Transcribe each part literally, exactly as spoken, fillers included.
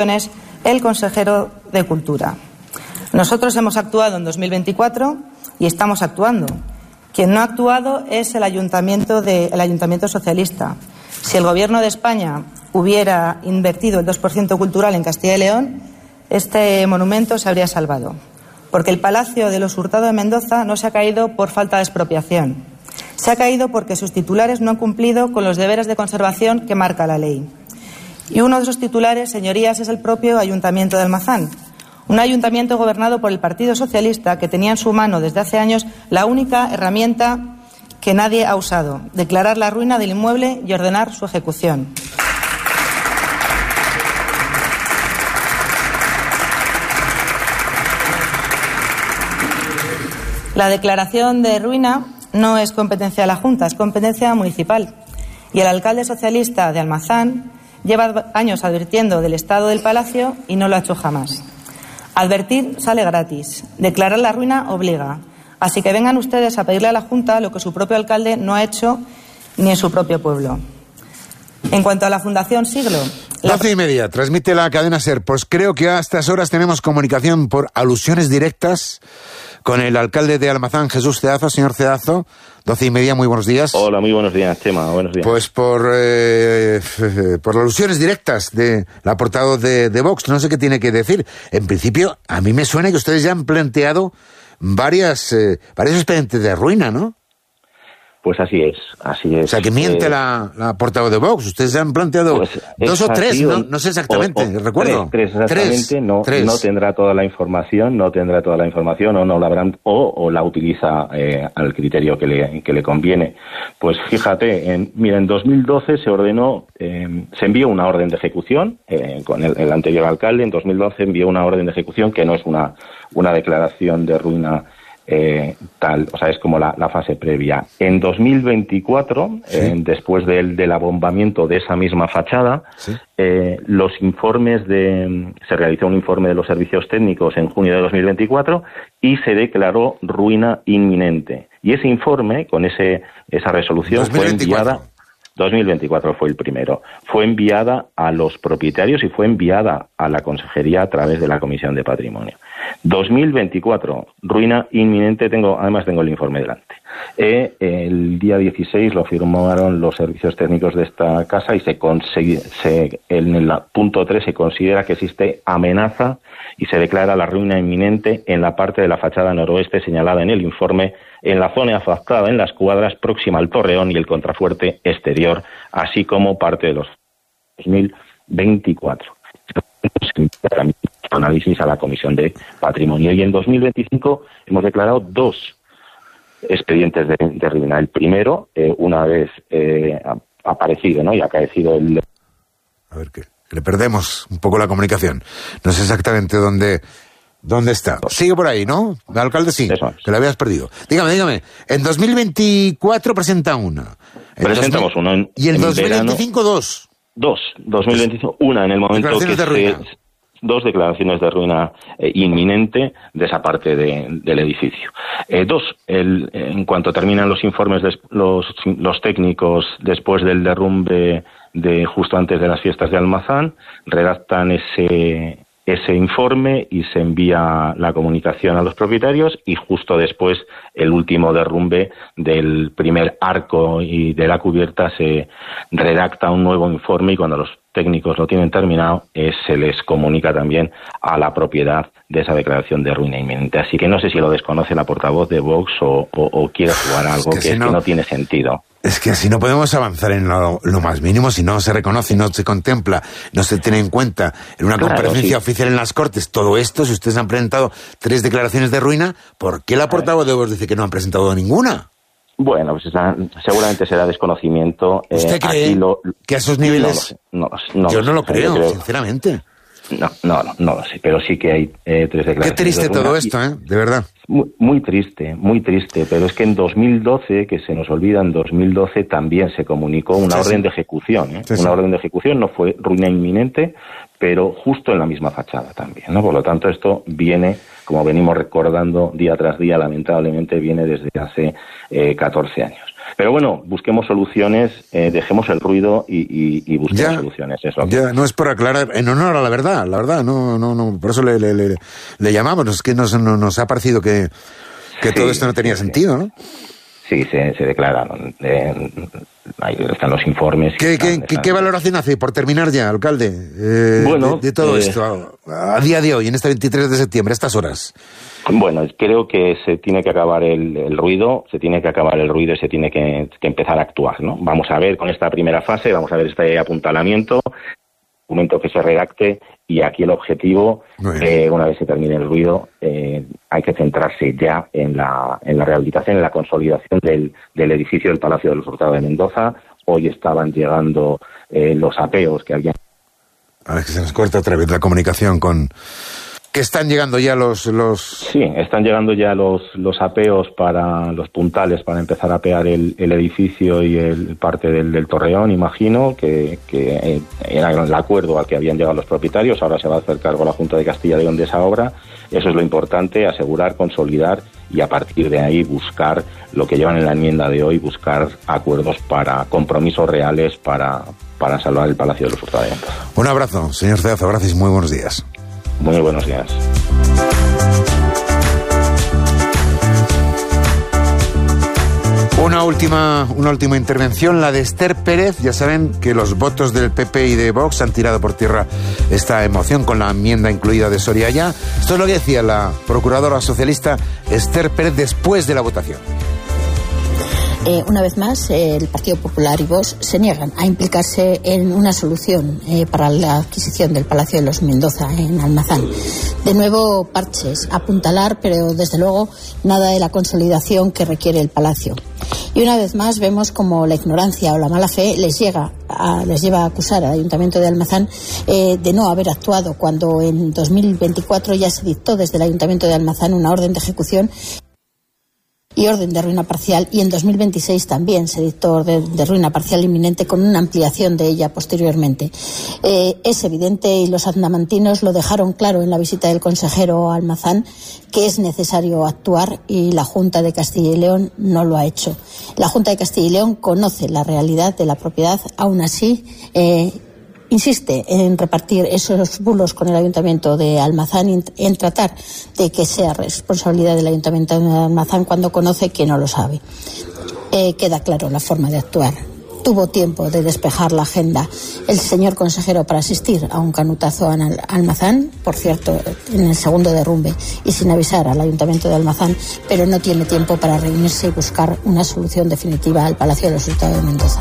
el consejero de Cultura. Nosotros hemos actuado en dos mil veinticuatro y estamos actuando. Quien no ha actuado es el Ayuntamiento, de, el Ayuntamiento Socialista. Si el Gobierno de España hubiera invertido el dos por ciento cultural en Castilla y León, este monumento se habría salvado. Porque el Palacio de los Hurtado de Mendoza no se ha caído por falta de expropiación. Se ha caído porque sus titulares no han cumplido con los deberes de conservación que marca la ley. Y uno de esos titulares, señorías, es el propio Ayuntamiento de Almazán. Un ayuntamiento gobernado por el Partido Socialista que tenía en su mano desde hace años la única herramienta que nadie ha usado: declarar la ruina del inmueble y ordenar su ejecución. La declaración de ruina no es competencia de la Junta, es competencia municipal. Y el alcalde socialista de Almazán lleva años advirtiendo del estado del palacio y no lo ha hecho jamás. Advertir sale gratis, declarar la ruina obliga. Así que vengan ustedes a pedirle a la Junta lo que su propio alcalde no ha hecho ni en su propio pueblo. En cuanto a la Fundación Siglo... La... doce y media, transmite la cadena SER. Pues creo que a estas horas tenemos comunicación por alusiones directas con el alcalde de Almazán, Jesús Cedazo. Señor Cedazo, doce y media, muy buenos días. Hola, muy buenos días, Chema, buenos días. Pues por eh, por alusiones directas de la portavoz de, de Vox, no sé qué tiene que decir. En principio, a mí me suena que ustedes ya han planteado varias eh, varios expedientes de ruina, ¿no? Pues así es, así es. O sea, que miente eh, la, la portavoz de Vox. Ustedes han planteado pues dos o tres, no, no sé exactamente, o, o recuerdo. Tres, tres exactamente, tres, no, tres. no tendrá toda la información, no tendrá toda la información, o no la habrán, o, o la utiliza eh, al criterio que le, que le conviene. Pues fíjate, en, mira, en dos mil doce se ordenó, eh, se envió una orden de ejecución, eh, con el, el anterior alcalde, en dos mil doce envió una orden de ejecución que no es una, una declaración de ruina Eh, tal, o sea, es como la, la fase previa. En dos mil veinticuatro, ¿sí? eh, después del, del abombamiento de esa misma fachada, ¿sí? eh, los informes de, se realizó un informe de los servicios técnicos en junio de dos mil veinticuatro y se declaró ruina inminente. Y ese informe, con ese, esa resolución, fue enviada... dos mil veinticuatro fue el primero. Fue enviada a los propietarios y fue enviada a la Consejería a través de la Comisión de Patrimonio. dos mil veinticuatro, ruina inminente, tengo, además tengo el informe delante. Eh, el día dieciséis lo firmaron los servicios técnicos de esta casa y se, se en el punto tres se considera que existe amenaza y se declara la ruina inminente en la parte de la fachada noroeste señalada en el informe, en la zona afectada en las cuadras próxima al torreón y el contrafuerte exterior, así como parte de los dos mil veinticuatro. Análisis a la Comisión de Patrimonio. Y en dos mil veinticinco hemos declarado dos expedientes de, de ruina. El primero, eh, una vez eh, aparecido, ¿no? y acaecido el... A ver, que le perdemos un poco la comunicación. No sé exactamente dónde... ¿Dónde está? Sigue por ahí, ¿no? El alcalde sí, Eso es. Que la habías perdido. Dígame, dígame. En dos mil veinticuatro presenta una. En Presentamos dos mil... uno en Y en, en dos mil veinticinco verano, dos. Dos. dos mil veinticinco, una en el momento que de se... ruina. Dos declaraciones de ruina eh, inminente de esa parte de, del edificio. Eh, dos, el, en cuanto terminan los informes, de, los, los técnicos después del derrumbe de justo antes de las fiestas de Almazán, redactan ese... ese informe y se envía la comunicación a los propietarios y justo después el último derrumbe del primer arco y de la cubierta se redacta un nuevo informe y cuando los técnicos lo tienen terminado eh, se les comunica también a la propiedad de esa declaración de ruina inminente. Así que no sé si lo desconoce la portavoz de Vox o, o, o quiere jugar algo es que, que, si es no... que no tiene sentido. Es que así no podemos avanzar en lo, lo más mínimo si no se reconoce y no se contempla, no se tiene en cuenta en una claro, comparecencia sí. oficial en las Cortes todo esto. Si ustedes han presentado tres declaraciones de ruina, ¿por qué la portavoz de Vox dice que no han presentado ninguna? Bueno, pues esa, seguramente será desconocimiento. ¿Usted eh, cree aquí lo, que a esos niveles? No, no, no, Yo no, no lo creo, creo, sinceramente. No, no, no, no lo sé, pero sí que hay eh, tres declaraciones. Qué triste todo esto, ¿eh? De verdad. Muy, muy triste, muy triste, pero es que en dos mil doce, que se nos olvida, en dos mil doce también se comunicó una sí, orden sí. de ejecución, ¿eh? Sí, una sí. orden de ejecución, no fue ruina inminente, pero justo en la misma fachada también, ¿no? Por lo tanto, esto viene, como venimos recordando día tras día, lamentablemente viene desde hace eh, catorce años. Pero bueno, busquemos soluciones, eh, dejemos el ruido y, y, y busquemos ya, soluciones. Eso. Ya, no es por aclarar, en honor a la verdad, la verdad, no, no, no, por eso le, le, le, le llamamos, es que nos, nos ha parecido que, que sí, todo esto no tenía sí, sentido, ¿no? Sí, se, se declararon. Eh, ahí están los informes. ¿Qué, están, qué, están... ¿Qué valoración hace, por terminar ya, alcalde, eh, bueno, de, de todo eh... esto, a, a día de hoy, en este veintitrés de septiembre, a estas horas? Bueno, creo que se tiene que acabar el, el ruido, se tiene que acabar el ruido y se tiene que, que empezar a actuar, ¿no? Vamos a ver con esta primera fase, vamos a ver este apuntalamiento, documento que se redacte, y aquí el objetivo, eh, una vez se termine el ruido, eh, hay que centrarse ya en la, en la rehabilitación, en la consolidación del, del edificio del Palacio de los Hurtado de Mendoza. Hoy estaban llegando eh, los apeos que habían... A ver, que se nos corta otra vez la comunicación con... Que están llegando ya los, los... Sí, están llegando ya los, los apeos para los puntales para empezar a apear el, el edificio y el parte del, del torreón, imagino, que, que era el acuerdo al que habían llegado los propietarios. Ahora se va a hacer cargo la Junta de Castilla y León de esa obra. Eso es lo importante, asegurar, consolidar y a partir de ahí buscar lo que llevan en la enmienda de hoy, buscar acuerdos para compromisos reales para, para salvar el Palacio de los Hurtado de Mendoza. Un abrazo, señor Cedazo, gracias y muy buenos días. Muy buenos días. Una última, una última intervención, la de Esther Pérez. Ya saben que los votos del P P y de Vox han tirado por tierra esta emoción con la enmienda incluida de Soria Ya. Esto es lo que decía la procuradora socialista Esther Pérez después de la votación. Eh, una vez más, eh, el Partido Popular y Vox se niegan a implicarse en una solución eh, para la adquisición del Palacio de los Mendoza en Almazán. De nuevo, parches, apuntalar, pero desde luego nada de la consolidación que requiere el Palacio. Y una vez más vemos como la ignorancia o la mala fe les, llega a, les lleva a acusar al Ayuntamiento de Almazán eh, de no haber actuado cuando en dos mil veinticuatro ya se dictó desde el Ayuntamiento de Almazán una orden de ejecución y orden de ruina parcial, y en dos mil veintiséis también se dictó orden de ruina parcial inminente con una ampliación de ella posteriormente. Eh, es evidente, y los andamantinos lo dejaron claro en la visita del consejero a Almazán, que es necesario actuar y la Junta de Castilla y León no lo ha hecho. La Junta de Castilla y León conoce la realidad de la propiedad, aún así eh, insiste en repartir esos bulos con el Ayuntamiento de Almazán y en tratar de que sea responsabilidad del Ayuntamiento de Almazán cuando conoce que no lo sabe. Eh, queda claro la forma de actuar. Tuvo tiempo de despejar la agenda el señor consejero para asistir a un canutazo en Almazán, por cierto, en el segundo derrumbe y sin avisar al Ayuntamiento de Almazán, pero no tiene tiempo para reunirse y buscar una solución definitiva al Palacio de los Hurtado de Mendoza.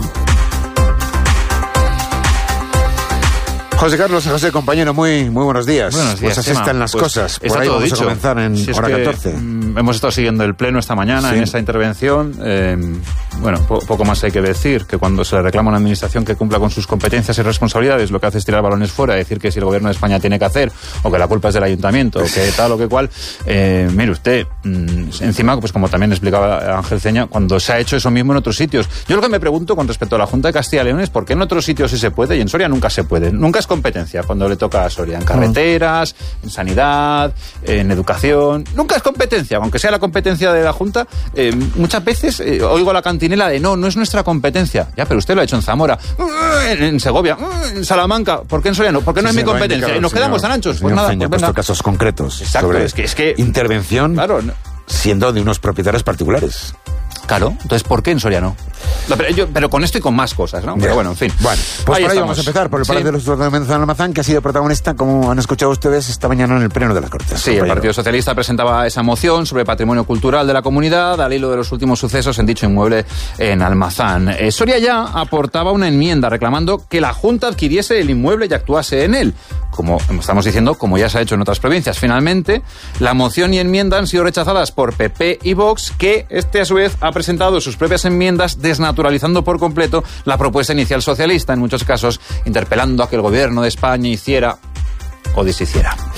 José Carlos, José, compañero, muy muy buenos días. Buenos días, pues así Chema. están las pues cosas. Por está ahí todo vamos dicho. a comenzar en si hora es que, catorce. Mm, hemos estado siguiendo el pleno esta mañana sí. en esta intervención. Eh, bueno, po poco más hay que decir, que cuando se le reclama a una administración que cumpla con sus competencias y responsabilidades, lo que hace es tirar balones fuera, decir que si el gobierno de España tiene que hacer, o que la culpa es del ayuntamiento, o que tal o que cual. Eh, mire usted, mmm, encima, pues como también explicaba Ángel Ceña, cuando se ha hecho eso mismo en otros sitios. Yo lo que me pregunto con respecto a la Junta de Castilla y León es por qué en otros sitios sí se puede y en Soria nunca se puede. Nunca es competencia cuando le toca a Soria. En carreteras, en sanidad, en educación. Nunca es competencia, aunque sea la competencia de la Junta. Eh, muchas veces eh, oigo la cantinela de no, no es nuestra competencia. Ya, pero usted lo ha hecho en Zamora, en, en Segovia, en Salamanca. ¿Por qué en Soria no? ¿Por qué no sí, es mi competencia? Y nos señor, quedamos tan anchos. Pues nada, Feña, pues ha puesto casos concretos. Exacto, sobre es que, es que intervención claro, siendo de unos propietarios particulares. Claro, entonces ¿por qué en Soria no? no pero, yo, pero con esto y con más cosas, ¿no? Pero yeah. bueno, en fin. Bueno, pues ahí por ahí estamos. vamos a empezar, por el sí. Palacio de los Hurtado de Mendoza en Almazán, que ha sido protagonista, como han escuchado ustedes, esta mañana en el Pleno de las Cortes. Sí, compañero. El Partido Socialista presentaba esa moción sobre patrimonio cultural de la comunidad al hilo de los últimos sucesos en dicho inmueble en Almazán. Eh, Soria Ya aportaba una enmienda reclamando que la Junta adquiriese el inmueble y actuase en él. Como estamos diciendo, como ya se ha hecho en otras provincias. Finalmente, la moción y enmienda han sido rechazadas por P P y Vox, que este a su vez ha presentado sus propias enmiendas desnaturalizando por completo la propuesta inicial socialista, en muchos casos interpelando a que el gobierno de España hiciera o deshiciera.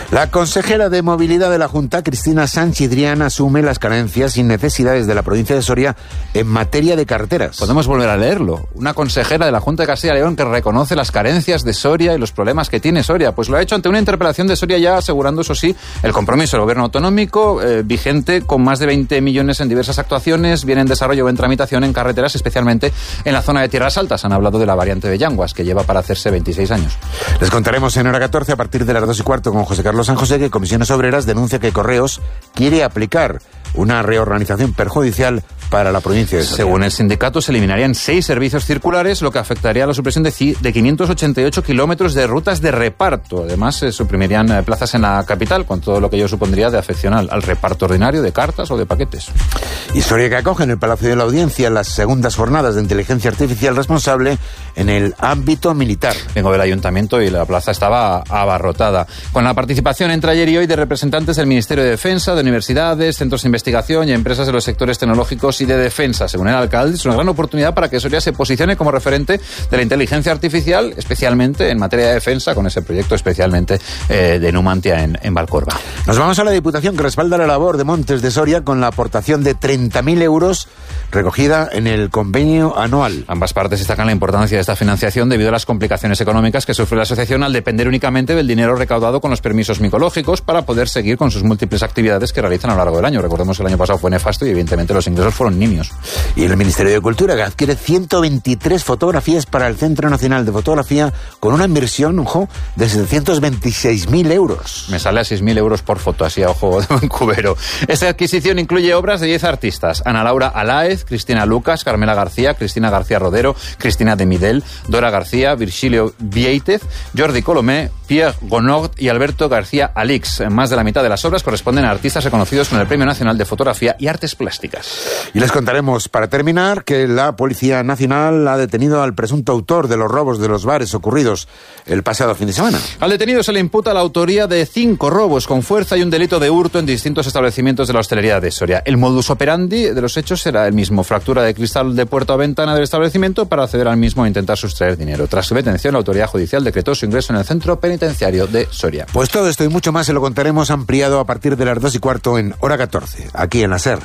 La consejera de Movilidad de la Junta, Cristina Sánchez Drián, asume las carencias y necesidades de la provincia de Soria en materia de carreteras. Podemos volver a leerlo. Una consejera de la Junta de Castilla y León que reconoce las carencias de Soria y los problemas que tiene Soria. Pues lo ha hecho ante una interpelación de Soria, ya asegurando, eso sí, el compromiso del gobierno autonómico eh, vigente con más de veinte millones en diversas actuaciones, bien en desarrollo o en tramitación en carreteras, especialmente en la zona de Tierras Altas. Han hablado de la variante de Llanguas, que lleva para hacerse veintiséis años. Les contaremos en hora catorce, a partir de las dos y cuarto, con José Carlos San José, que Comisiones Obreras denuncia que Correos quiere aplicar una reorganización perjudicial para la provincia de Soria. Según el sindicato, se eliminarían seis servicios circulares, lo que afectaría a la supresión de, de quinientos ochenta y ocho kilómetros de rutas de reparto. Además, se suprimirían eh, plazas en la capital, con todo lo que ello supondría de afección al, al reparto ordinario de cartas o de paquetes. Y Soria, que acoge en el Palacio de la Audiencia las segundas jornadas de inteligencia artificial responsable en el ámbito militar. Vengo del ayuntamiento y la plaza estaba abarrotada, con la participación entre ayer y hoy de representantes del Ministerio de Defensa, de universidades, centros de investigación y empresas de los sectores tecnológicos y de defensa. Según el alcalde, es una gran oportunidad para que Soria se posicione como referente de la inteligencia artificial, especialmente en materia de defensa, con ese proyecto especialmente eh, de Numantia en, en Valcorba. Nos vamos a la Diputación, que respalda la labor de Montes de Soria con la aportación de treinta mil euros recogida en el convenio anual. Ambas partes destacan la importancia de esta financiación debido a las complicaciones económicas que sufre la asociación al depender únicamente del dinero recaudado con los permisos micológicos para poder seguir con sus múltiples actividades que realizan a lo largo del año. Recordemos que el año pasado fue nefasto y evidentemente los ingresos fueron nimios. Y el Ministerio de Cultura, que adquiere ciento veintitrés fotografías para el Centro Nacional de Fotografía con una inversión, ojo, de setecientos veintiséis mil euros. Me sale a seis mil euros por foto, así a ojo de buen cubero. Esta adquisición incluye obras de diez artistas: Ana Laura Aláez, Cristina Lucas, Carmela García, Cristina García Rodero, Cristina de Midel, Dora García, Virgilio Vieitez, Jordi Colomé, Pierre Gonod y Alberto García Alix. Más de la mitad de las obras corresponden a artistas reconocidos con el Premio Nacional de Fotografía y Artes Plásticas. Y les contaremos, para terminar, que la Policía Nacional ha detenido al presunto autor de los robos de los bares ocurridos el pasado fin de semana. Al detenido se le imputa la autoría de cinco robos con fuerza y un delito de hurto en distintos establecimientos de la hostelería de Soria. El modus operandi de los hechos será el mismo: fractura de cristal de puerta o ventana del establecimiento para acceder al mismo e intentar sustraer dinero. Tras su detención, la autoridad judicial decretó su ingreso en el centro penitenciario de Soria. Pues todo esto y mucho más se lo contaremos ampliado a partir de las dos y cuarto en hora catorce, aquí en la SER.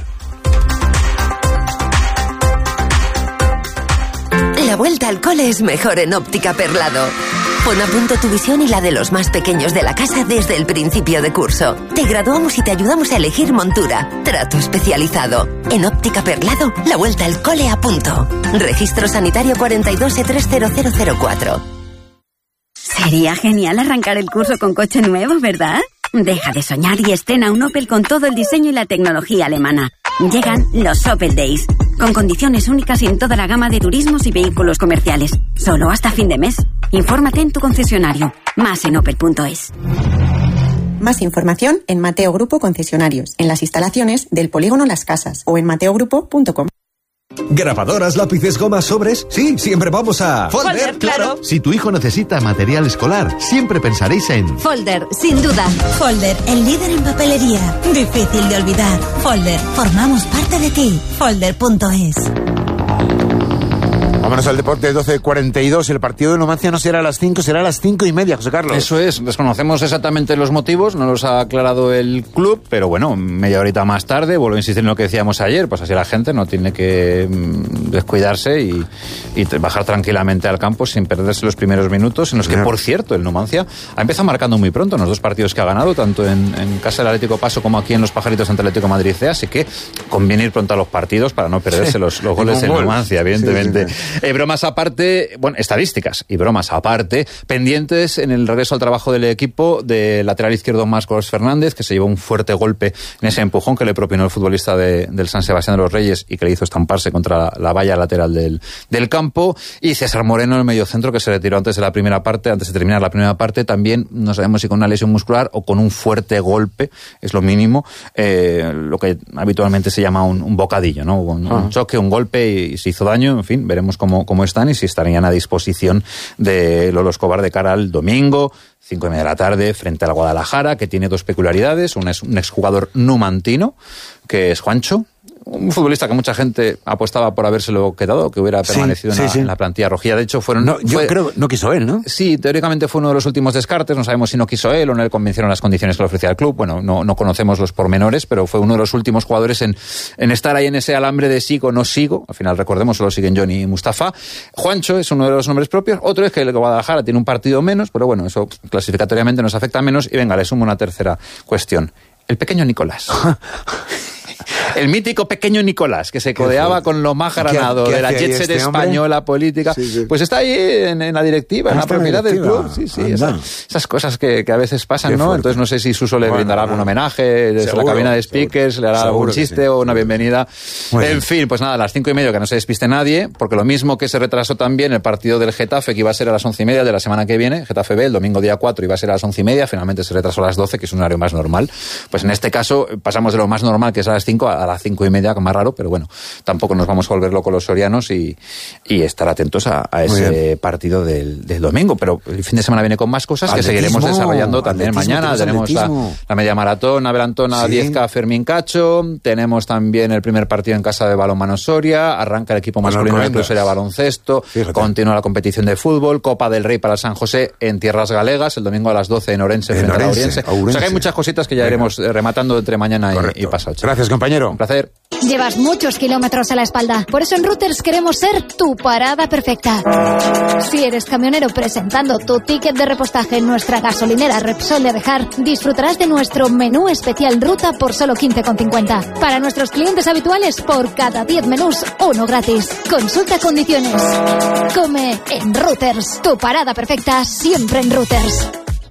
La vuelta al cole es mejor en Óptica Perlado. Pon a punto tu visión y la de los más pequeños de la casa desde el principio de curso. Te graduamos y te ayudamos a elegir montura. Trato especializado. En Óptica Perlado, la vuelta al cole a punto. Registro sanitario cuarenta y dos E tres cero cero cero cuatro. Sería genial arrancar el curso con coche nuevo, ¿verdad? Deja de soñar y estrena un Opel con todo el diseño y la tecnología alemana. Llegan los Opel Days, con condiciones únicas en toda la gama de turismos y vehículos comerciales. Solo hasta fin de mes. Infórmate en tu concesionario. Más en opel punto es. Más información en Mateo Grupo Concesionarios, en las instalaciones del Polígono Las Casas o en mateo grupo punto com. ¿Grabadoras, lápices, gomas, sobres? Sí, siempre vamos a... Folder, Folder, claro. Si tu hijo necesita material escolar, siempre pensaréis en... Folder, sin duda. Folder, el líder en papelería. Difícil de olvidar. Folder, formamos parte de ti. Folder punto es. Vámonos al deporte, doce cuarenta y dos. El partido de Numancia no será a las cinco, será a las cinco y media, José Carlos. Eso es, desconocemos exactamente los motivos, no los ha aclarado el club, pero bueno, media horita más tarde, vuelvo a insistir en lo que decíamos ayer, pues así la gente no tiene que mmm, descuidarse y, y bajar tranquilamente al campo sin perderse los primeros minutos, en los que, por cierto, el Numancia ha empezado marcando muy pronto en los dos partidos que ha ganado, tanto en, en casa del Atlético Paso como aquí en los Pajaritos ante Atlético Madrid C, así que conviene ir pronto a los partidos para no perderse sí, los, los goles del Numancia, evidentemente. Sí, sí, sí. Eh, bromas aparte, bueno, estadísticas y bromas aparte, pendientes en el regreso al trabajo del equipo de lateral izquierdo Marcos Fernández, que se llevó un fuerte golpe en ese empujón que le propinó el futbolista de, del San Sebastián de los Reyes y que le hizo estamparse contra la valla lateral del, del campo, y César Moreno, el mediocentro, que se retiró antes de la primera parte, antes de terminar la primera parte, también no sabemos si con una lesión muscular o con un fuerte golpe, es lo mínimo, eh, lo que habitualmente se llama un, un bocadillo, ¿no? Un, ah. un choque, un golpe y, y se hizo daño, en fin, veremos cómo, cómo están y si estarían a disposición de Lolo Escobar de cara al domingo, cinco y media de la tarde, frente al Guadalajara, que tiene dos peculiaridades. Una es un exjugador numantino, que es Juancho, un futbolista que mucha gente apostaba por habérselo quedado, que hubiera permanecido sí, en, la, sí, sí. en la plantilla rojilla. De hecho, fueron... No, yo fue, creo no quiso él, ¿no? Sí, teóricamente fue uno de los últimos descartes. No sabemos si no quiso él o no le convencieron las condiciones que le ofrecía el club. Bueno, no, no conocemos los pormenores, pero fue uno de los últimos jugadores en, en estar ahí en ese alambre de sigo o no sigo. Al final, recordemos, solo siguen Johnny y Mustafa. Juancho es uno de los nombres propios. Otro es que el Guadalajara tiene un partido menos, pero bueno, eso clasificatoriamente nos afecta menos. Y venga, le sumo una tercera cuestión. El pequeño Nicolás. El mítico pequeño Nicolás, que se codeaba con lo más granado de la jet set española hombre? política, sí, sí. pues está ahí en, en la directiva, en la propiedad del club. Sí, sí, esa, esas cosas que, que a veces pasan, qué ¿no? Fuerte. Entonces no sé si Suso le bueno, brindará algún homenaje desde seguro, la cabina de speakers, seguro, le hará algún chiste sí. o una bienvenida. Muy en bien. fin, pues nada, a las cinco y media que no se despiste nadie, porque lo mismo que se retrasó también el partido del Getafe, que iba a ser a las once y media de la semana que viene, Getafe B, el domingo día cuatro iba a ser a las once y media, finalmente se retrasó a las doce, que es un horario más normal. Pues en este caso pasamos de lo más normal, que es a las cinco, a las cinco y media, más raro, pero bueno, tampoco nos vamos a volver locos los sorianos y, y estar atentos a, a ese partido del, del domingo. Pero el fin de semana viene con más cosas atletismo, que seguiremos desarrollando también mañana. Tenemos la, la media maratón, Avelantona, sí. diez K, Fermín Cacho. Tenemos también el primer partido en casa de Balonmano Soria. Arranca el equipo masculino de Club Soria Baloncesto. Fíjate. Continúa la competición de fútbol. Copa del Rey para San José en Tierras Galegas. El domingo a las doce en Orense, en frente Orense, a Ourense. Ourense. O sea que hay muchas cositas que ya Venga. iremos rematando entre mañana y, y pasado. Gracias, compañero. Un placer. Llevas muchos kilómetros a la espalda. Por eso en Routers queremos ser tu parada perfecta. Si eres camionero presentando tu ticket de repostaje en nuestra gasolinera Repsol de Abejar, disfrutarás de nuestro menú especial ruta por solo quince con cincuenta. Para nuestros clientes habituales, por cada diez menús, uno gratis. Consulta condiciones. Come en Routers. Tu parada perfecta siempre en Routers.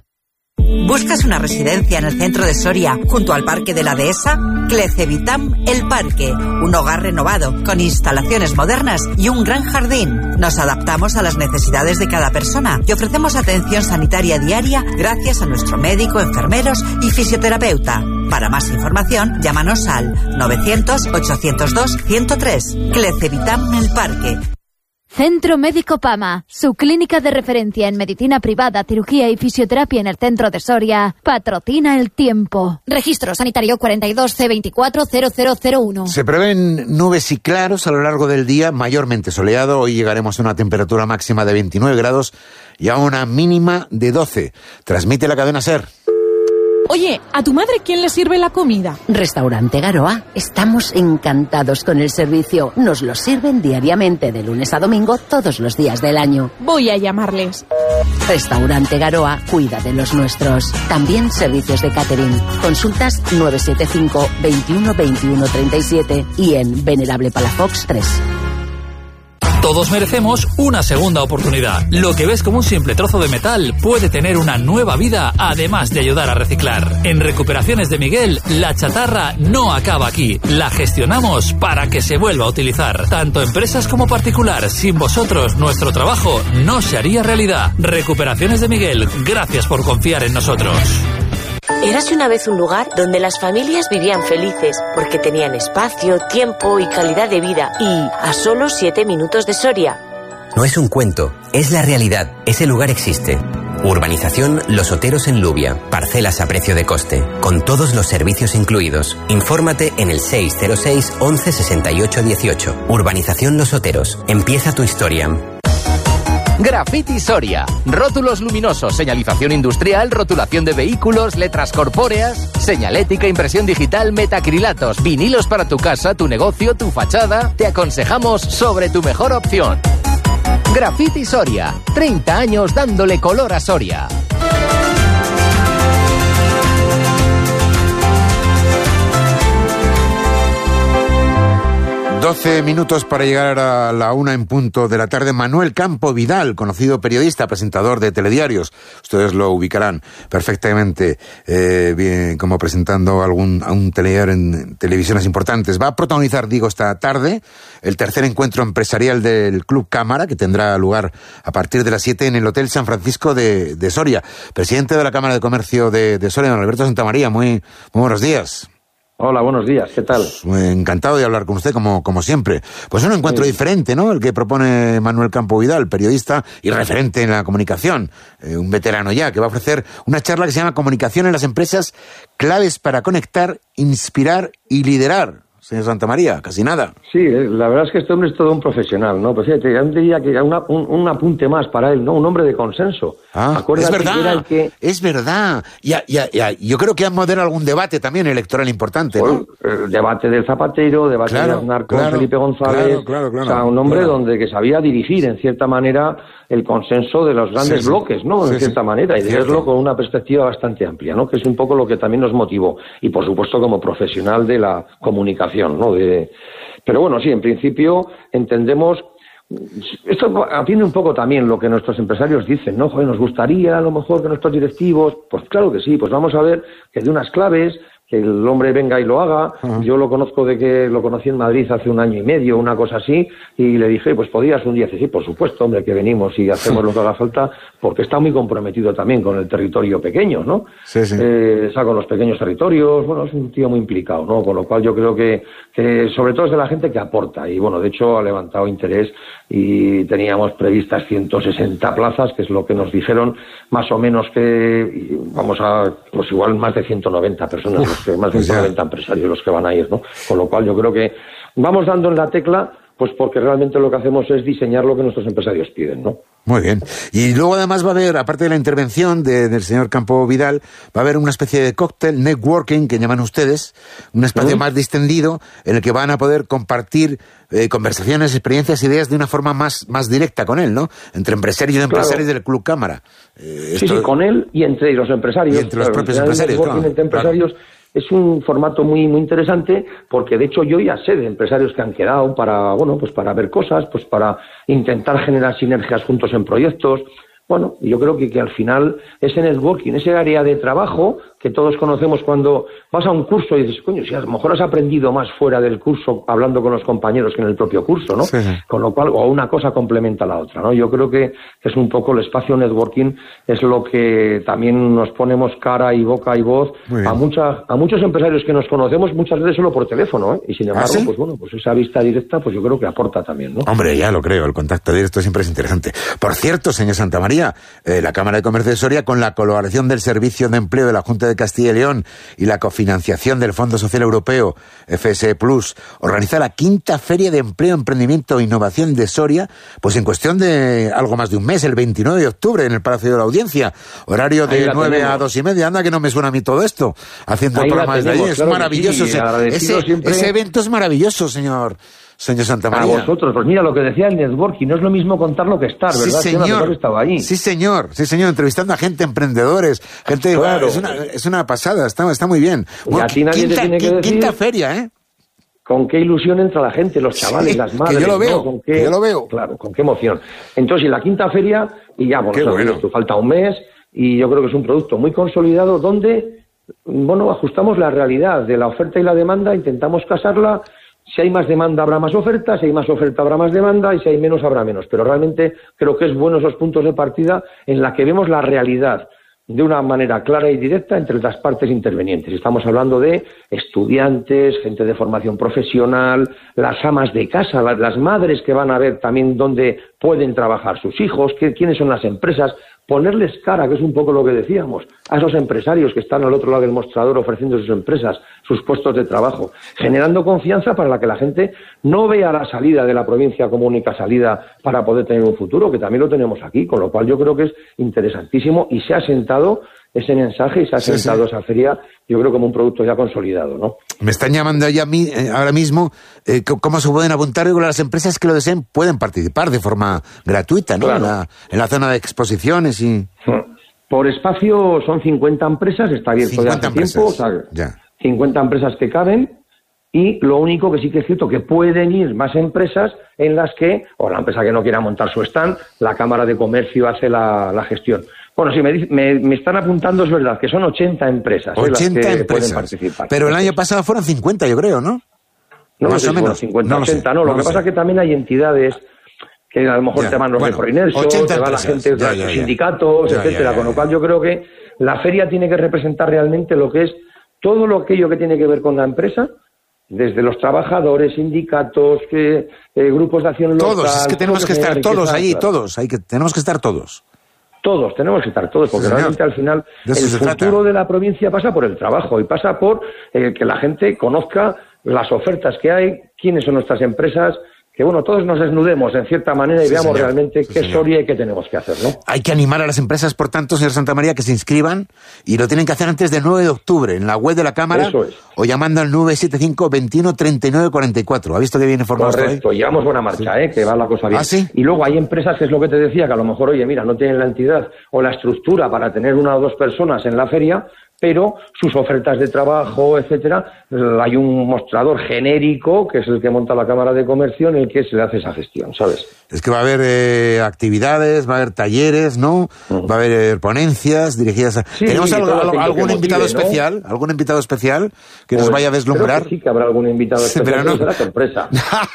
¿Buscas una residencia en el centro de Soria, junto al Parque de la Dehesa? Clecevitam El Parque, un hogar renovado, con instalaciones modernas y un gran jardín. Nos adaptamos a las necesidades de cada persona y ofrecemos atención sanitaria diaria gracias a nuestro médico, enfermeros y fisioterapeuta. Para más información, llámanos al novecientos, ochocientos dos, ciento tres. Clecevitam El Parque. Centro Médico Pama, su clínica de referencia en medicina privada, cirugía y fisioterapia en el centro de Soria, patrocina el tiempo. Registro sanitario cuarenta y dos C veinticuatro cero cero cero uno. Se prevén nubes y claros a lo largo del día, mayormente soleado. Hoy llegaremos a una temperatura máxima de veintinueve grados y a una mínima de doce. Transmite la cadena SER. Oye, ¿a tu madre quién le sirve la comida? Restaurante Garoa. Estamos encantados con el servicio. Nos lo sirven diariamente, de lunes a domingo, todos los días del año. Voy a llamarles. Restaurante Garoa cuida de los nuestros. También servicios de catering. Consultas nueve siete cinco, veintiuno, veintiuno, treinta y siete y en Venerable Palafox tres. Todos merecemos una segunda oportunidad. Lo que ves como un simple trozo de metal puede tener una nueva vida, además de ayudar a reciclar. En Recuperaciones de Miguel, la chatarra no acaba aquí. La gestionamos para que se vuelva a utilizar. Tanto empresas como particular. Sin vosotros, nuestro trabajo no se haría realidad. Recuperaciones de Miguel, gracias por confiar en nosotros. Érase una vez un lugar donde las familias vivían felices porque tenían espacio, tiempo y calidad de vida, y a solo siete minutos de Soria. No es un cuento, es la realidad. Ese lugar existe. Urbanización Los Oteros en Lubia. Parcelas a precio de coste, con todos los servicios incluidos. Infórmate en el seis cero seis, once, sesenta y ocho, dieciocho. Urbanización Los Oteros. Empieza tu historia. Graffiti Soria. Rótulos luminosos, señalización industrial, rotulación de vehículos, letras corpóreas, señalética, impresión digital, metacrilatos, vinilos para tu casa, tu negocio, tu fachada. Te aconsejamos sobre tu mejor opción. Graffiti Soria. treinta años dándole color a Soria. doce minutos para llegar a la una en punto de la tarde. Manuel Campo Vidal, conocido periodista, presentador de telediarios. Ustedes lo ubicarán perfectamente eh, bien, como presentando algún a un telediario en televisiones importantes. Va a protagonizar, digo, esta tarde el tercer encuentro empresarial del Club Cámara, que tendrá lugar a partir de las siete en el Hotel San Francisco de, de Soria. Presidente de la Cámara de Comercio de, de Soria, don Alberto Santamaría, muy, muy buenos días. Hola, buenos días, ¿qué tal? Pues, encantado de hablar con usted, como, como siempre. Pues un encuentro sí. diferente, ¿no? El que propone Manuel Campo Vidal, periodista y referente en la comunicación, eh, un veterano ya, que va a ofrecer una charla que se llama Comunicación en las empresas, claves para conectar, inspirar y liderar. señor Santamaría, casi nada. Sí, la verdad es que este hombre es todo un profesional, ¿no? Pues fíjate, yo diría que una, un, un apunte más para él, ¿no? Un hombre de consenso. Ah, es verdad, que era el que... es verdad. Y, y, y, yo creo que han moderado algún debate también electoral importante, ¿no? Pues, el debate del Zapatero, debate claro, de Aznar con claro, Felipe González, claro, claro, claro, o sea, un hombre claro. donde que sabía dirigir, en cierta manera, el consenso de los grandes sí, bloques, ¿no? Sí, en cierta sí. manera, y verlo con una perspectiva bastante amplia, ¿no? Que es un poco lo que también nos motivó. Y, por supuesto, como profesional de la comunicación, ¿no? De... Pero bueno, sí, en principio entendemos... Esto atiende un poco también lo que nuestros empresarios dicen, ¿no? Joder, nos gustaría a lo mejor que nuestros directivos... Pues claro que sí, pues vamos a ver que de unas claves... que el hombre venga y lo haga. Uh-huh. Yo lo conozco de que lo conocí en Madrid hace un año y medio, una cosa así, y le dije, pues podías un día decir, sí, por supuesto, hombre, que venimos y hacemos lo que haga falta, porque está muy comprometido también con el territorio pequeño, ¿no? Sí, sí. Eh, está con los pequeños territorios, bueno, es un tío muy implicado, ¿no? Con lo cual yo creo que, que sobre todo es de la gente que aporta, y bueno, de hecho ha levantado interés y teníamos previstas ciento sesenta plazas, que es lo que nos dijeron, más o menos que vamos a, pues igual más de ciento noventa personas. Uf. Que más de ciento noventa empresarios los que van a ir, ¿no? Con lo cual yo creo que vamos dando en la tecla, pues porque realmente lo que hacemos es diseñar lo que nuestros empresarios piden, ¿no? Muy bien. Y luego además va a haber, aparte de la intervención de, del señor Campo Vidal, va a haber una especie de cóctel, networking, que llaman ustedes, un espacio ¿Mm? más distendido, en el que van a poder compartir eh, conversaciones, experiencias, ideas de una forma más, más directa con él, ¿no? Entre empresarios y empresarios claro. del Club Cámara. Eh, sí, esto... sí, con él y entre los empresarios. Y entre los claro, propios empresarios, claro. Entre empresarios claro. Es un formato muy muy interesante porque de hecho yo ya sé de empresarios que han quedado para bueno pues para ver cosas, pues para intentar generar sinergias juntos en proyectos. Bueno, yo creo que, que al final ese networking, ese área de trabajo que todos conocemos cuando vas a un curso y dices, coño, si a lo mejor has aprendido más fuera del curso hablando con los compañeros que en el propio curso, ¿no? Sí. Con lo cual, o una cosa complementa a la otra, ¿no? Yo creo que es un poco el espacio networking, es lo que también nos ponemos cara y boca y voz a muchas, a muchos empresarios que nos conocemos muchas veces solo por teléfono, ¿eh? Y sin embargo, ¿Ah, sí? pues bueno, pues esa vista directa, pues yo creo que aporta también, ¿no? Hombre, ya lo creo, el contacto directo siempre es interesante. Por cierto, señor Santamaría, eh, la Cámara de Comercio de Soria, con la colaboración del Servicio de Empleo de la Junta de Castilla y León y la cofinanciación del Fondo Social Europeo F S E Plus, organiza la quinta Feria de Empleo, Emprendimiento e Innovación de Soria, pues en cuestión de algo más de un mes, el veintinueve de octubre, en el Palacio de la Audiencia, horario de nueve a dos y media. Anda que no me suena a mí todo esto, haciendo ahí programas de allí. Es claro maravilloso. Sí, ese, siempre... ese evento es maravilloso, señor Señor Santamaría. A vosotros, pues mira lo que decía el networking, no es lo mismo contarlo que estar, ¿verdad? Sí, señor. Que estaba ahí. Sí, señor, sí, señor, entrevistando a gente, emprendedores, gente, claro. es, una, es una pasada, está, está muy bien. Bueno, y a ti nadie quinta, te tiene que decir quinta feria, ¿eh? Con qué ilusión entra la gente, los chavales, sí, las madres. Que yo lo veo, ¿no? Con qué, que yo lo veo. Claro, con qué emoción. Entonces, y la quinta feria, y ya, bueno, bueno. esto falta un mes, y yo creo que es un producto muy consolidado, donde, bueno, ajustamos la realidad de la oferta y la demanda, intentamos casarla. Si hay más demanda habrá más oferta, si hay más oferta habrá más demanda y si hay menos habrá menos. Pero realmente creo que es bueno esos puntos de partida en la que vemos la realidad de una manera clara y directa entre las partes intervenientes. Estamos hablando de estudiantes, gente de formación profesional, las amas de casa, las, las madres que van a ver también dónde pueden trabajar sus hijos, qué, quiénes son las empresas, ponerles cara, que es un poco lo que decíamos, a esos empresarios que están al otro lado del mostrador ofreciendo sus empresas, sus puestos de trabajo, generando confianza para la que la gente no vea la salida de la provincia como única salida para poder tener un futuro, que también lo tenemos aquí, con lo cual yo creo que es interesantísimo y se ha sentado ese mensaje y se ha sí, sentado sí. esa feria, yo creo, como un producto ya consolidado, ¿no? Me están llamando ya a mí, eh, ahora mismo, eh, cómo se pueden apuntar, y las empresas que lo deseen pueden participar de forma gratuita, ¿no? Claro. En, la, en la zona de exposiciones y... Por espacio son cincuenta empresas, está abierto ya hace empresas. tiempo, o sea, ya. cincuenta empresas que caben, y lo único que sí que es cierto que pueden ir más empresas en las que, o la empresa que no quiera montar su stand, la Cámara de Comercio hace la, la gestión. Bueno, sí, me, me, me están apuntando, es verdad, que son ochenta empresas ochenta eh, las que empresas. pueden participar. Pero el año pasado fueron cincuenta, yo creo, ¿no? No, más sé, o menos. cincuenta, no ochenta, lo no. Lo, lo que pasa es que también hay entidades que a lo mejor ya, te van los bueno, de Proinerso, te va la gente de los sindicatos, ya, etcétera. Ya, ya, con lo cual yo creo que la feria tiene que representar realmente lo que es todo lo aquello que tiene que ver con la empresa, desde los trabajadores, sindicatos, que, eh, grupos de acción local... Todos, es que tenemos que estar todos allí, todos, hay que, tenemos que estar todos. Todos, tenemos que estar todos, porque sí, realmente al final el futuro trata. de la provincia pasa por el trabajo y pasa por eh, que la gente conozca las ofertas que hay, quiénes son nuestras empresas, que bueno, todos nos desnudemos en cierta manera y sí, veamos señor. realmente sí, qué señor. Soria y qué tenemos que hacer, ¿no? Hay que animar a las empresas, por tanto, señor Santamaría, que se inscriban y lo tienen que hacer antes del nueve de octubre en la web de la Cámara. Eso es. O llamando al nueve siete cinco, veintiuno, treinta y nueve, cuarenta y cuatro. ¿Ha visto que viene formado? Correcto, llevamos buena marcha, sí. ¿eh? Que va la cosa bien. ¿Ah, sí? Y luego hay empresas, que es lo que te decía, que a lo mejor, oye, mira, no tienen la entidad o la estructura para tener una o dos personas en la feria, pero sus ofertas de trabajo, etcétera, hay un mostrador genérico, que es el que monta la Cámara de Comercio, en el que se le hace esa gestión, ¿sabes? Es que va a haber eh, actividades, va a haber talleres, ¿no? Uh-huh. Va a haber eh, ponencias dirigidas a... Sí, ¿tenemos algo, algo, algún invitado motive, especial? ¿no? ¿Algún invitado especial que pues nos vaya a deslumbrar? Creo que sí que habrá algún invitado especial, pero no será sorpresa.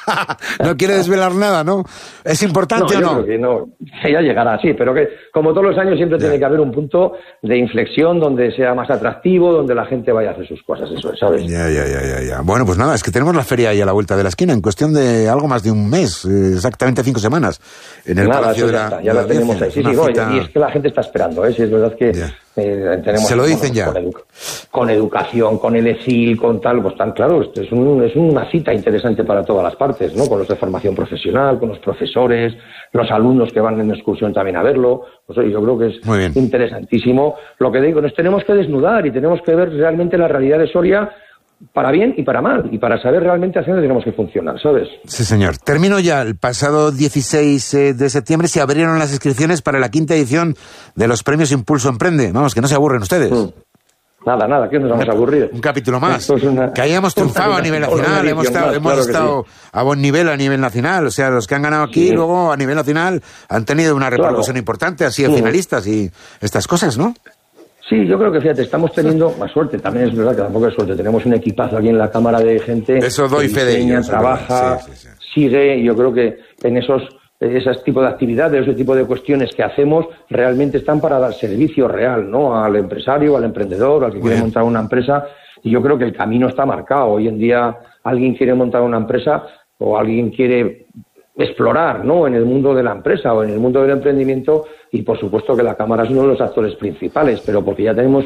No quiere desvelar nada, ¿no? ¿Es importante no, o no? Creo que no? Que ya llegará, sí, pero que como todos los años siempre ya. tiene que haber un punto de inflexión donde sea más atractivo, donde la gente vaya a hacer sus cosas, eso es, ¿sabes? Ya, ya, ya, ya, ya. Bueno, pues nada, es que tenemos la feria ahí a la vuelta de la esquina, en cuestión de algo más de un mes, eh, exactamente cinco semanas, en el nada, Palacio de ya la... Está, ya la, la tenemos ahí, sí, sí, cita... y es que la gente está esperando, ¿eh? Si es verdad que eh, tenemos... Se lo dicen bueno, ya. Con, edu con educación, con el E S I L, con tal, pues tan claro, esto es, un, es una cita interesante para todas las partes, ¿no? Con los de formación profesional, con los profesores, los alumnos que van en excursión también a verlo, pues oye, yo creo que es interesantísimo. Lo que digo, nos tenemos que desnudar y tenemos que ver realmente la realidad de Soria para bien y para mal, y para saber realmente hacia dónde tenemos que funcionar, ¿sabes? Sí, señor. Termino ya. El pasado dieciséis de septiembre se abrieron las inscripciones para la quinta edición de los premios Impulso Emprende. Vamos, que no se aburren ustedes. Mm. Nada, nada, que nos vamos a aburrir. Un capítulo más. Una, que hayamos triunfado a nivel nacional, hemos estado, más, hemos claro estado sí. a buen nivel a nivel nacional. O sea, los que han ganado aquí, sí. luego a nivel nacional, han tenido una repercusión claro. importante, han sido sí. finalistas y estas cosas, ¿no? Sí, yo creo que, fíjate, estamos teniendo más suerte. También es verdad que tampoco es suerte. Tenemos un equipazo aquí en la Cámara de gente. Eso doy fe de ello. Trabaja, sí, sí, sí. sigue. Yo creo que en esos... ese tipo de actividades, ese tipo de cuestiones que hacemos realmente están para dar servicio real, ¿no? Al empresario, al emprendedor, al que quiere montar una empresa. Y yo creo que el camino está marcado. Hoy en día alguien quiere montar una empresa o alguien quiere explorar, ¿no? En el mundo de la empresa o en el mundo del emprendimiento, y por supuesto que la Cámara es uno de los actores principales, pero porque ya tenemos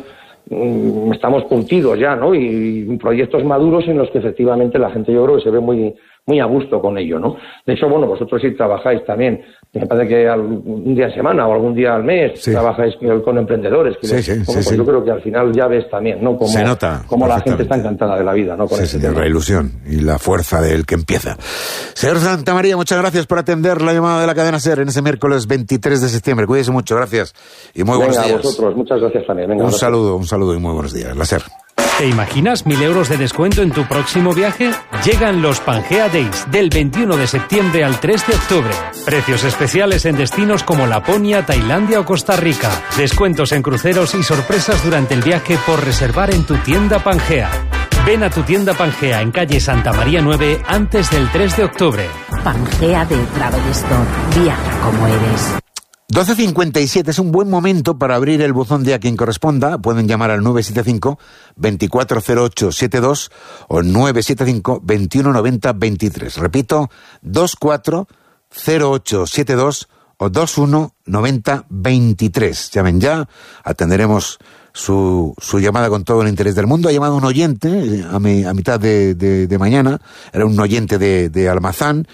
mmm, estamos curtidos ya, ¿no? Y, y proyectos maduros en los que efectivamente la gente, yo creo que se ve muy muy a gusto con ello, ¿no? De hecho, bueno, vosotros sí trabajáis también, me parece que un día a semana o algún día al mes sí. trabajáis con emprendedores. Que sí, les, sí, bueno, sí, pues sí. yo creo que al final ya ves también, ¿no? Como, se nota. Como la gente está encantada de la vida, ¿no? Con sí, ese señor, tema. La ilusión y la fuerza del que empieza. Señor Santamaría, muchas gracias por atender la llamada de la cadena SER en ese miércoles veintitrés de septiembre. Cuídese mucho, gracias y muy Venga, buenos días. A vosotros, muchas gracias también. Venga, un gracias. saludo, un saludo y muy buenos días. La SER. ¿Te imaginas mil euros de descuento en tu próximo viaje? Llegan los Pangea Days del veintiuno de septiembre al tres de octubre. Precios especiales en destinos como Laponia, Tailandia o Costa Rica. Descuentos en cruceros y sorpresas durante el viaje por reservar en tu tienda Pangea. Ven a tu tienda Pangea en calle Santa María nueve antes del tres de octubre. Pangea de Travel Store. Viaja como eres. doce cincuenta y siete es un buen momento para abrir el buzón de a quien corresponda. Pueden llamar al nueve siete cinco, veinticuatro cero ocho setenta y dos o nueve siete cinco, veintiuno noventa veintitrés. Repito, veinticuatro cero ocho setenta y dos o veintiuno noventa veintitrés. Llamen ya, atenderemos su, su llamada con todo el interés del mundo. Ha llamado un oyente a, mi, a mitad de, de, de mañana, era un oyente de, de Almazán,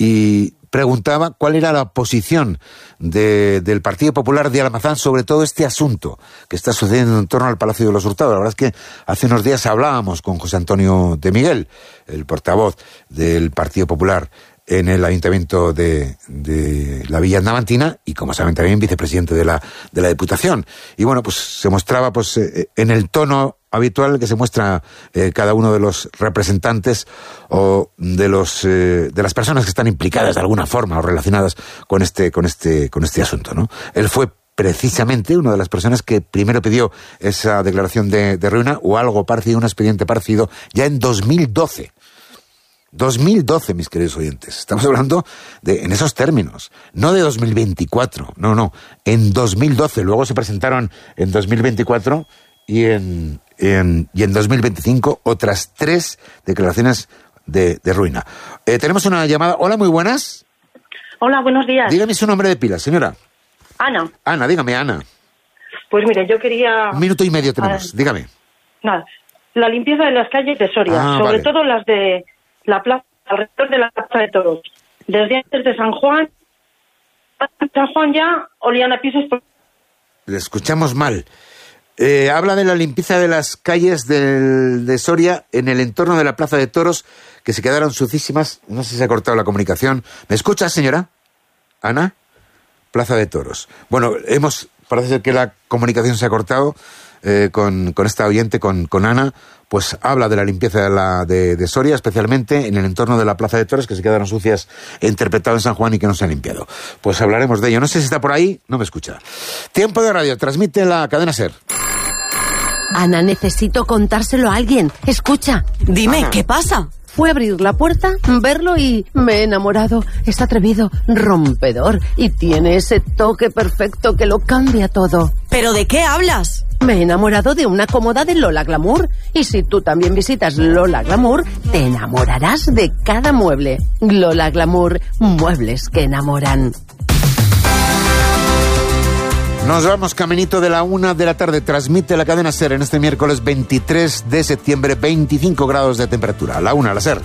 y preguntaba cuál era la posición de, del Partido Popular de Almazán sobre todo este asunto que está sucediendo en torno al Palacio de los Hurtado. La verdad es que hace unos días hablábamos con José Antonio de Miguel, el portavoz del Partido Popular en el Ayuntamiento de, de la Villa Navantina y, como saben, también vicepresidente de la, de la Diputación. Y bueno, pues se mostraba pues eh, en el tono habitual que se muestra eh, cada uno de los representantes o de los eh, de las personas que están implicadas de alguna forma o relacionadas con este con este con este asunto, ¿no? Él fue precisamente una de las personas que primero pidió esa declaración de, de ruina o algo parecido, un expediente parecido, ya en dos mil doce. dos mil doce, mis queridos oyentes. Estamos hablando de en esos términos, no de dos mil veinticuatro, no, no, en dos mil doce. Luego se presentaron en dos mil veinticuatro y en En, y en dos mil veinticinco otras tres declaraciones de, de ruina. Eh, tenemos una llamada. Hola, muy buenas. Hola, buenos días. Dígame su nombre de pila, señora. Ana. Ana, dígame, Ana. Pues mire, yo quería... Un minuto y medio tenemos, ah, dígame. Nada. la limpieza de las calles de Soria, Ah, sobre vale. todo las de la plaza, alrededor de la Plaza de Toros. Desde antes de San Juan, San Juan ya olían a pisos. Por... Le escuchamos mal. Eh, habla de la limpieza de las calles del- de Soria en el entorno de la Plaza de Toros, que se quedaron sucísimas. No sé si se ha cortado la comunicación. ¿Me escucha, señora? ¿Ana? Plaza de Toros. Bueno, hemos, parece ser que la comunicación se ha cortado eh, con, con esta oyente, con, con Ana. Pues habla de la limpieza de, la, de, de Soria, especialmente en el entorno de la Plaza de Toros, que se quedaron sucias, interpretado en San Juan y que no se han limpiado. Pues hablaremos de ello. No sé si está por ahí, no me escucha. Tiempo de radio, transmite la cadena SER. Ana, necesito contárselo a alguien. Escucha. Dime, ¿qué pasa? Fue a abrir la puerta, verlo y me he enamorado. Es atrevido, rompedor y tiene ese toque perfecto que lo cambia todo. ¿Pero de qué hablas? Me he enamorado de una cómoda de Lola Glamour. Y si tú también visitas Lola Glamour, te enamorarás de cada mueble. Lola Glamour, muebles que enamoran. Nos vamos caminito de la una de la tarde. Transmite la cadena SER en este miércoles veintitrés de septiembre, veinticinco grados de temperatura. A la una, la SER.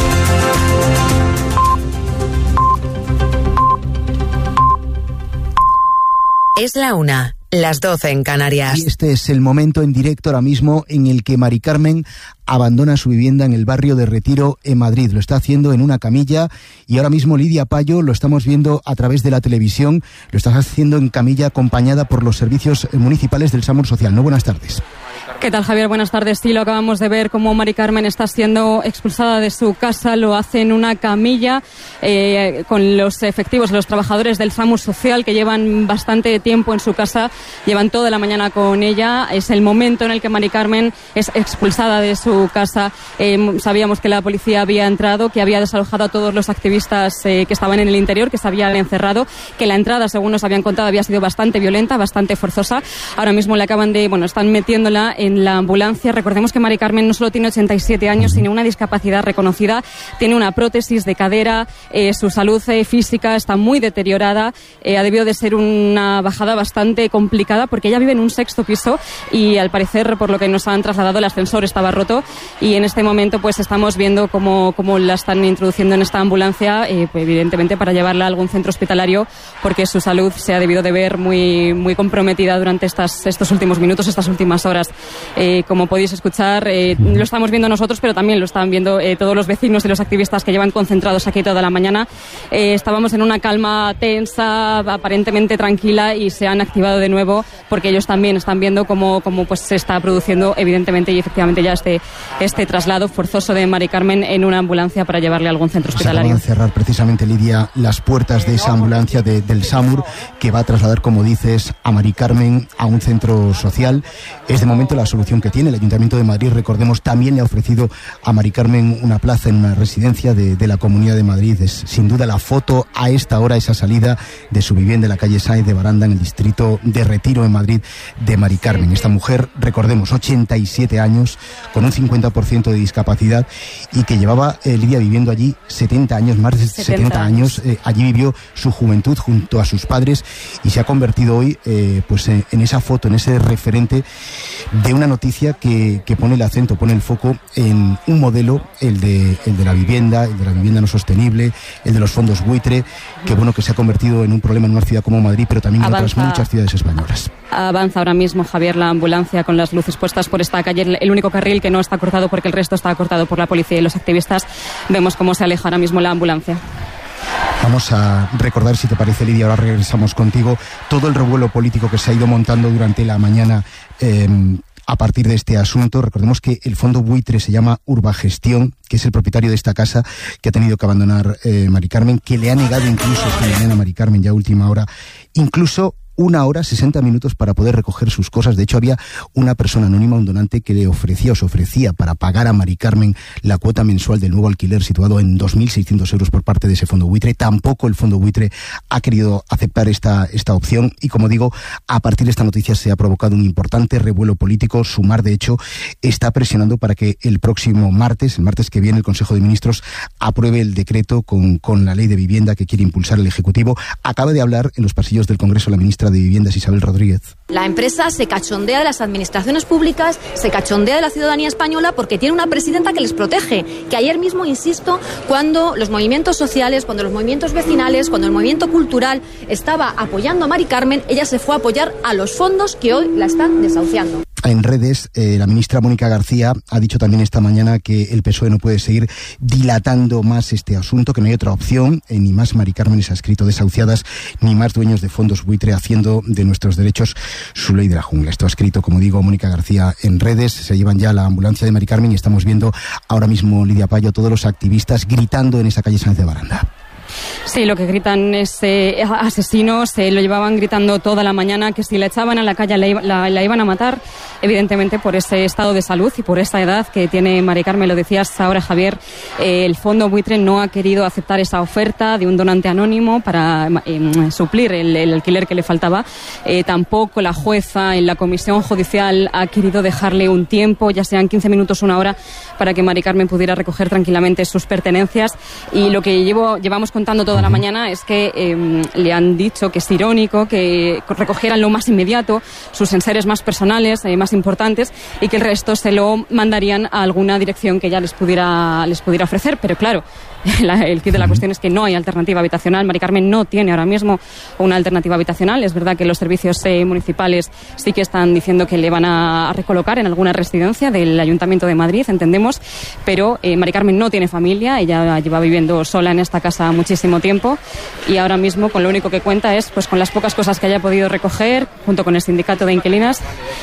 Es la una, las doce en Canarias. Y este es el momento en directo ahora mismo en el que Mari Carmen abandona su vivienda en el barrio de Retiro, en Madrid. Lo está haciendo en una camilla y ahora mismo Lidia Payo lo estamos viendo a través de la televisión. Lo está haciendo en camilla acompañada por los servicios municipales del SAMUR Social. No, buenas tardes. ¿Qué tal, Javier? Buenas tardes. Sí, lo acabamos de ver cómo Mari Carmen está siendo expulsada de su casa. Lo hace en una camilla eh, con los efectivos, los trabajadores del SAMUR Social que llevan bastante tiempo en su casa, llevan toda la mañana con ella. Es el momento en el que Mari Carmen es expulsada de su casa. Eh, sabíamos que la policía había entrado, que había desalojado a todos los activistas eh, que estaban en el interior, que se habían encerrado, que la entrada, según nos habían contado, había sido bastante violenta, bastante forzosa. Ahora mismo le acaban de, bueno, están metiéndola en la ambulancia. Recordemos que Mari Carmen no solo tiene ochenta y siete años, sino una discapacidad reconocida. Tiene una prótesis de cadera, eh, su salud eh, física está muy deteriorada. Eh, ha debido de ser una bajada bastante complicada porque ella vive en un sexto piso y al parecer, por lo que nos han trasladado, el ascensor estaba roto y en este momento pues estamos viendo cómo, cómo la están introduciendo en esta ambulancia, eh, pues, evidentemente para llevarla a algún centro hospitalario porque su salud se ha debido de ver muy, muy comprometida durante estas, estos últimos minutos, estas últimas horas. Eh, como podéis escuchar, eh, lo estamos viendo nosotros, pero también lo están viendo eh, todos los vecinos y los activistas que llevan concentrados aquí toda la mañana. Eh, estábamos en una calma tensa, aparentemente tranquila, y se han activado de nuevo porque ellos también están viendo cómo, cómo pues, se está produciendo, evidentemente y efectivamente, ya este, este traslado forzoso de Mari Carmen en una ambulancia para llevarle a algún centro hospitalario. Se acaban de cerrar precisamente, Lidia, las puertas de esa ambulancia de, del SAMUR que va a trasladar, como dices, a Mari Carmen a un centro social. Es de momento la solución que tiene el Ayuntamiento de Madrid. Recordemos, también le ha ofrecido a Mari Carmen una plaza en una residencia de, de la Comunidad de Madrid. Es sin duda la foto a esta hora, esa salida de su vivienda en la calle Sáenz de Baranda, en el distrito de Retiro, en Madrid, de Mari Carmen. Esta mujer, recordemos, ochenta y siete años, con un cincuenta por ciento de discapacidad y que llevaba, eh, Lidia, viviendo allí setenta años, más de setenta años. Eh, allí vivió su juventud junto a sus padres y se ha convertido hoy eh, pues en, en esa foto, en ese referente de una noticia que, que pone el acento, pone el foco en un modelo, el de, el de la vivienda, el de la vivienda no sostenible, el de los fondos buitre, que bueno, que se ha convertido en un problema en una ciudad como Madrid, pero también en Avanza. otras muchas ciudades españolas. Avanza ahora mismo, Javier, la ambulancia con las luces puestas por esta calle, el único carril que no está cortado porque el resto está cortado por la policía y los activistas. Vemos cómo se aleja ahora mismo la ambulancia. Vamos a recordar, si te parece, Lidia, ahora regresamos contigo, todo el revuelo político que se ha ido montando durante la mañana eh, a partir de este asunto. Recordemos que el fondo buitre se llama Urbagestión, que es el propietario de esta casa que ha tenido que abandonar eh, Mari Carmen, que le ha negado incluso esta mañana a Mari Carmen, ya a última hora, incluso una hora, sesenta minutos para poder recoger sus cosas. De hecho, había una persona anónima, un donante, que le ofrecía o se ofrecía para pagar a Mari Carmen la cuota mensual del nuevo alquiler situado en dos mil seiscientos euros por parte de ese fondo buitre. Tampoco el fondo buitre ha querido aceptar esta, esta opción y, como digo, a partir de esta noticia se ha provocado un importante revuelo político. Sumar, de hecho, está presionando para que el próximo martes, el martes que viene, el Consejo de Ministros apruebe el decreto con, con la ley de vivienda que quiere impulsar el Ejecutivo. Acaba de hablar en los pasillos del Congreso la ministra ministra de Viviendas, Isabel Rodríguez. La empresa se cachondea de las administraciones públicas, se cachondea de la ciudadanía española porque tiene una presidenta que les protege. Que ayer mismo, insisto, cuando los movimientos sociales, cuando los movimientos vecinales, cuando el movimiento cultural estaba apoyando a Mari Carmen, ella se fue a apoyar a los fondos que hoy la están desahuciando. En redes, eh, la ministra Mónica García ha dicho también esta mañana que el P S O E no puede seguir dilatando más este asunto, que no hay otra opción, eh, ni más Mari Cármenes, ha escrito, desahuciadas, ni más dueños de fondos buitre haciendo de nuestros derechos su ley de la jungla. Esto ha escrito, como digo, Mónica García en redes. Se llevan ya la ambulancia de Mari Carmen y estamos viendo ahora mismo, Lidia Payo, todos los activistas gritando en esa calle Sáenz de Baranda. Sí, lo que gritan es eh, asesinos, eh, lo llevaban gritando toda la mañana, que si la echaban a la calle la, la, la iban a matar, evidentemente por ese estado de salud y por esa edad que tiene Mari Carmen. Lo decías ahora, Javier, eh, el fondo buitre no ha querido aceptar esa oferta de un donante anónimo para eh, suplir el, el alquiler que le faltaba. Eh, tampoco la jueza en la comisión judicial ha querido dejarle un tiempo, ya sean quince minutos, una hora, para que Mari Carmen pudiera recoger tranquilamente sus pertenencias. Y lo que llevo, llevamos contando toda la mañana es que eh, le han dicho que es irónico que recogieran lo más inmediato, sus enseres más personales, eh, más importantes, y que el resto se lo mandarían a alguna dirección que ya les pudiera, les pudiera ofrecer. Pero claro, la, el kit de la cuestión es que no hay alternativa habitacional. Mari Carmen no tiene ahora mismo una alternativa habitacional. Es verdad que los servicios eh, municipales sí que están diciendo que le van a, a recolocar en alguna residencia del Ayuntamiento de Madrid, entendemos, pero eh, Mari Carmen no tiene familia. Ella lleva viviendo sola en esta casa muchísimo tiempo y ahora mismo con lo único que cuenta es pues con las pocas cosas que haya podido recoger junto con el sindicato de inquilinas,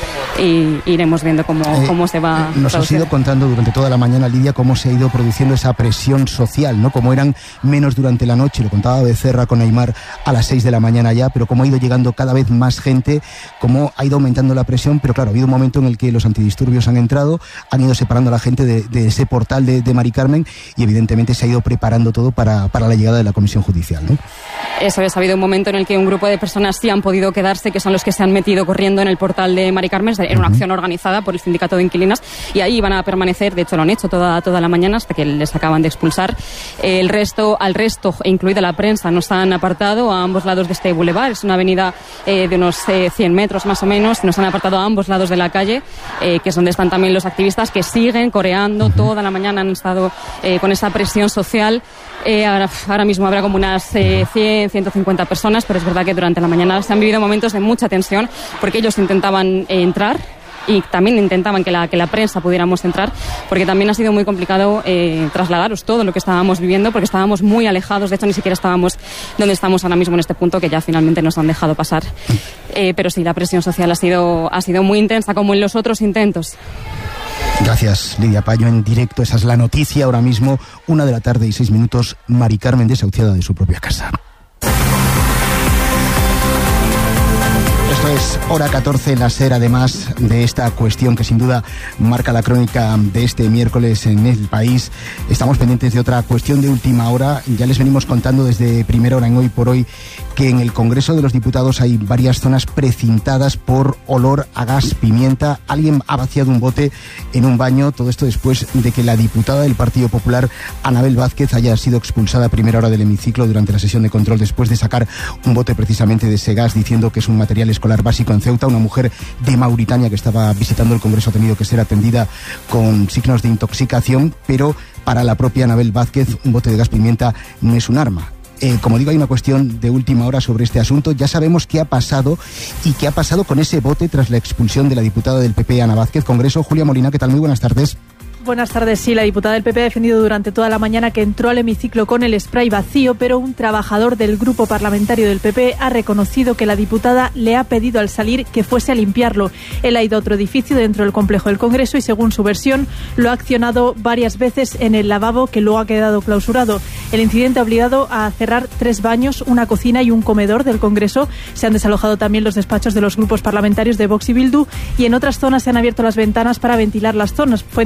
y iremos viendo cómo, eh, cómo se va eh, nos has ido contando durante toda la mañana, Lidia, cómo se ha ido produciendo esa presión social, ¿no? Como eran menos durante la noche, lo contaba Becerra con Aymar a las seis de la mañana ya, pero cómo ha ido llegando cada vez más gente, cómo ha ido aumentando la presión. Pero claro, ha habido un momento en el que los antidisturbios han entrado, han ido separando a la gente de, de ese portal de, de Mari Carmen, y evidentemente se ha ido preparando todo para, para la llegada de la comisión judicial, ¿no? Eso es, ha habido un momento en el que un grupo de personas sí han podido quedarse, que son los que se han metido corriendo en el portal de Mari Carmen. Era una acción organizada por el sindicato de inquilinas y ahí van a permanecer. De hecho, lo han hecho toda, toda la mañana hasta que les acaban de expulsar. El resto, al resto, incluida la prensa, nos han apartado a ambos lados de este bulevar. Es una avenida eh, de unos eh, cien metros más o menos. Nos han apartado a ambos lados de la calle, eh, que es donde están también los activistas que siguen coreando. Toda la mañana han estado eh, con esa presión social. Eh, ahora, ahora mismo habrá como unas eh, cien, ciento cincuenta personas, pero es verdad que durante la mañana se han vivido momentos de mucha tensión porque ellos intentaban eh, entrar y también intentaban que la, que la prensa pudiéramos entrar, porque también ha sido muy complicado eh, trasladaros todo lo que estábamos viviendo, porque estábamos muy alejados. De hecho, ni siquiera estábamos donde estamos ahora mismo en este punto, que ya finalmente nos han dejado pasar. Eh, pero sí, la presión social ha sido, ha sido muy intensa, como en los otros intentos. Gracias, Lidia Payo, en directo. Esa es la noticia ahora mismo, una de la tarde y seis minutos. Mari Carmen desahuciada de su propia casa. Esto es Hora catorce en la SER, además de esta cuestión que sin duda marca la crónica de este miércoles en El País. Estamos pendientes de otra cuestión de última hora. Ya les venimos contando desde primera hora en Hoy por Hoy que en el Congreso de los Diputados hay varias zonas precintadas por olor a gas pimienta. Alguien ha vaciado un bote en un baño. Todo esto después de que la diputada del Partido Popular, Anabel Vázquez, haya sido expulsada a primera hora del hemiciclo durante la sesión de control después de sacar un bote precisamente de ese gas, diciendo que es un material escolar básico en Ceuta. Una mujer de Mauritania que estaba visitando el Congreso ha tenido que ser atendida con signos de intoxicación, pero para la propia Anabel Vázquez un bote de gas pimienta no es un arma. Eh, como digo, hay una cuestión de última hora sobre este asunto. Ya sabemos qué ha pasado y qué ha pasado con ese bote tras la expulsión de la diputada del P P, Ana Vázquez. Congreso, Julia Molina, ¿qué tal? Muy buenas tardes. Buenas tardes. Sí, la diputada del P P ha defendido durante toda la mañana que entró al hemiciclo con el spray vacío, pero un trabajador del grupo parlamentario del P P ha reconocido que la diputada le ha pedido al salir que fuese a limpiarlo. Él ha ido a otro edificio dentro del complejo del Congreso y, según su versión, lo ha accionado varias veces en el lavabo, que luego ha quedado clausurado. El incidente ha obligado a cerrar tres baños, una cocina y un comedor del Congreso. Se han desalojado también los despachos de los grupos parlamentarios de Vox y Bildu, y en otras zonas se han abierto las ventanas para ventilar las zonas. Fuentes del Congreso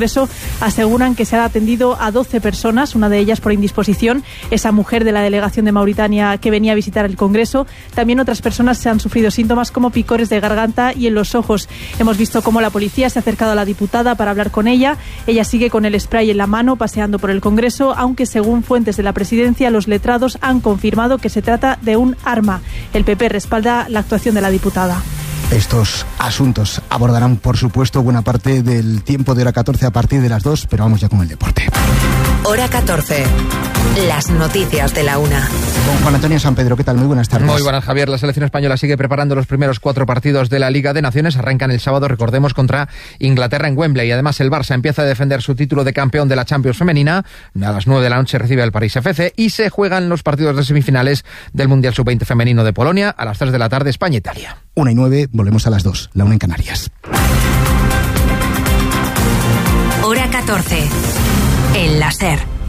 Congreso aseguran que se ha atendido a doce personas, una de ellas por indisposición, esa mujer de la delegación de Mauritania que venía a visitar el Congreso. También otras personas se han sufrido síntomas como picores de garganta y en los ojos. Hemos visto cómo la policía se ha acercado a la diputada para hablar con ella. Ella sigue con el spray en la mano paseando por el Congreso, aunque según fuentes de la presidencia los letrados han confirmado que se trata de un arma. El P P respalda la actuación de la diputada. Estos asuntos abordarán, por supuesto, buena parte del tiempo de hora catorce a partir de las dos, pero vamos ya con el deporte. Hora catorce. Las noticias de la una. Con Juan Antonio San Pedro, ¿qué tal? Muy buenas tardes. Muy buenas, Javier. La selección española sigue preparando los primeros cuatro partidos de la Liga de Naciones. Arrancan el sábado, recordemos, contra Inglaterra en Wembley. Y además el Barça empieza a defender su título de campeón de la Champions femenina. A las nueve de la noche recibe al París F C y se juegan los partidos de semifinales del Mundial sub veinte femenino de Polonia. A las tres de la tarde, España-Italia. Una y nueve, volvemos a las dos. La una en Canarias. Hora catorce. En la SER.